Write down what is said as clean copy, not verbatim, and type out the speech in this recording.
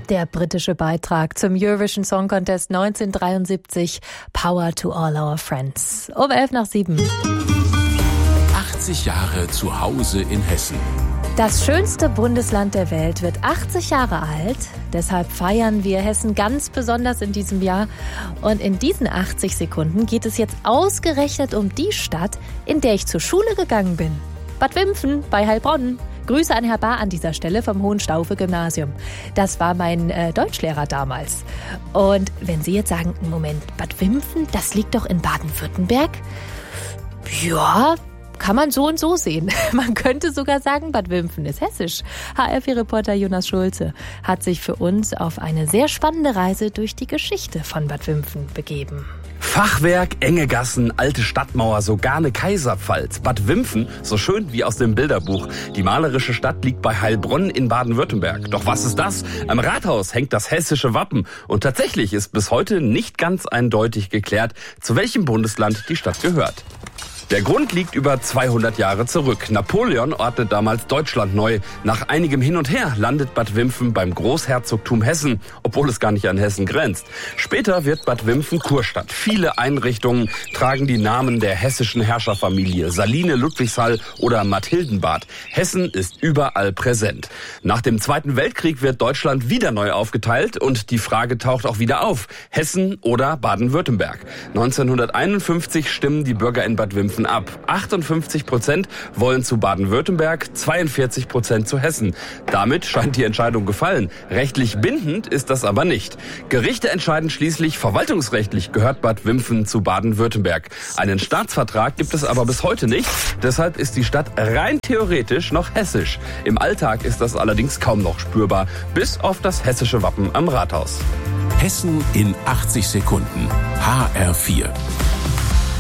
Der britische Beitrag zum Eurovision Song Contest 1973, Power to All Our Friends. Um 7:11. 80 Jahre zu Hause in Hessen. Das schönste Bundesland der Welt wird 80 Jahre alt. Deshalb feiern wir Hessen ganz besonders in diesem Jahr. Und in diesen 80 Sekunden geht es jetzt ausgerechnet um die Stadt, in der ich zur Schule gegangen bin. Bad Wimpfen bei Heilbronn. Grüße an Herr Bahr an dieser Stelle vom Hohenstaufe-Gymnasium. Das war mein Deutschlehrer damals. Und wenn Sie jetzt sagen, Moment, Bad Wimpfen, das liegt doch in Baden-Württemberg? Ja, kann man so und so sehen. Man könnte sogar sagen, Bad Wimpfen ist hessisch. HR4-Reporter Jonas Schulze hat sich für uns auf eine sehr spannende Reise durch die Geschichte von Bad Wimpfen begeben. Fachwerk, enge Gassen, alte Stadtmauer, sogar eine Kaiserpfalz. Bad Wimpfen, so schön wie aus dem Bilderbuch. Die malerische Stadt liegt bei Heilbronn in Baden-Württemberg. Doch was ist das? Am Rathaus hängt das hessische Wappen. Und tatsächlich ist bis heute nicht ganz eindeutig geklärt, zu welchem Bundesland die Stadt gehört. Der Grund liegt über 200 Jahre zurück. Napoleon ordnet damals Deutschland neu. Nach einigem Hin und Her landet Bad Wimpfen beim Großherzogtum Hessen, obwohl es gar nicht an Hessen grenzt. Später wird Bad Wimpfen Kurstadt. Viele Einrichtungen tragen die Namen der hessischen Herrscherfamilie, Saline, Ludwigshall oder Mathildenbad. Hessen ist überall präsent. Nach dem Zweiten Weltkrieg wird Deutschland wieder neu aufgeteilt und die Frage taucht auch wieder auf: Hessen oder Baden-Württemberg? 1951 stimmen die Bürger in Bad Wimpfen ab. 58% wollen zu Baden-Württemberg, 42% zu Hessen. Damit scheint die Entscheidung gefallen. Rechtlich bindend ist das aber nicht. Gerichte entscheiden schließlich, verwaltungsrechtlich gehört Bad Wimpfen zu Baden-Württemberg. Einen Staatsvertrag gibt es aber bis heute nicht. Deshalb ist die Stadt rein theoretisch noch hessisch. Im Alltag ist das allerdings kaum noch spürbar, bis auf das hessische Wappen am Rathaus. Hessen in 80 Sekunden. HR4.